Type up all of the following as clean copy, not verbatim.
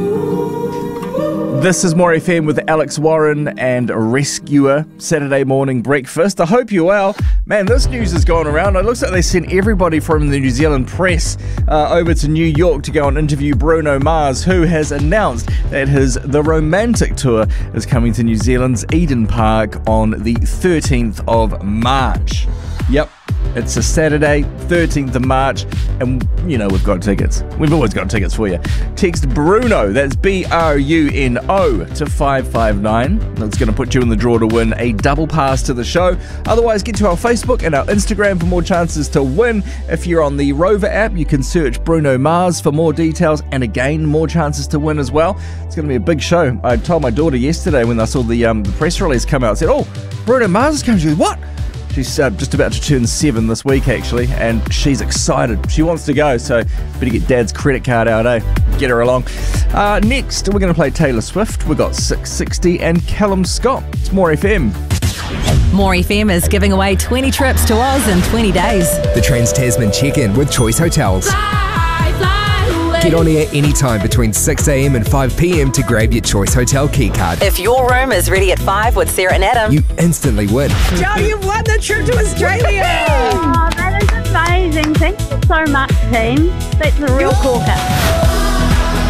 This is More FM with Alex Warren and Rescuer, Saturday morning breakfast. I hope you're well. Man, this news has gone around. It looks like they sent everybody from the New Zealand press over to New York to go and interview Bruno Mars, who has announced that The Romantic Tour is coming to New Zealand's Eden Park on the 13th of March. Yep. It's a Saturday, 13th of March, and you know we've got tickets. We've always got tickets for you. Text Bruno, that's BRUNO, to 559. That's going to put you in the draw to win a double pass to the show. Otherwise, get to our Facebook and our Instagram for more chances to win. If you're on the Rover app, you can search Bruno Mars for more details, and again, more chances to win as well. It's going to be a big show. I told my daughter yesterday when I saw the press release come out, I said, "Oh, Bruno Mars is coming." She goes, "What?" She's just about to turn 7 this week, actually, and she's excited. She wants to go, so better get Dad's credit card out, eh? Get her along. Next, we're going to play Taylor Swift. We've got 660 and Callum Scott. It's More FM. More FM is giving away 20 trips to Oz in 20 days. The Trans-Tasman Check-In with Choice Hotels. Get on air anytime between 6 a.m. and 5 p.m. to grab your Choice Hotel keycard. If your room is ready at 5 with Sarah and Adam, you instantly win. Joe, you've won the trip to Australia! Oh, that is amazing. Thank you so much, team. That's a real corker.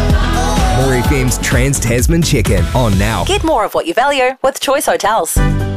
More FM's Trans-Tasman Check-In on now. get more of what you value with Choice Hotels.